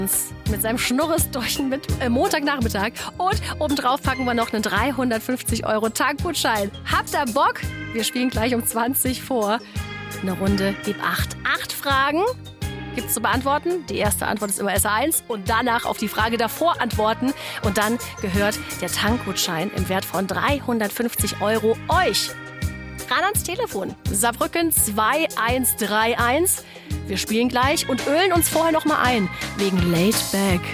mit seinem Schnurres durch den Montagnachmittag. Und obendrauf packen wir noch einen 350 € Tankgutschein. Habt ihr Bock? Wir spielen gleich um 20 vor. Eine Runde Gib 8. 8 Fragen gibt's zu beantworten. Die erste Antwort ist immer SR1 und danach auf die Frage davor antworten. Und dann gehört der Tankgutschein im Wert von 350 € euch. Ran ans Telefon. Saarbrücken 2131. Wir spielen gleich und ölen uns vorher noch mal ein. Wegen Laid Back.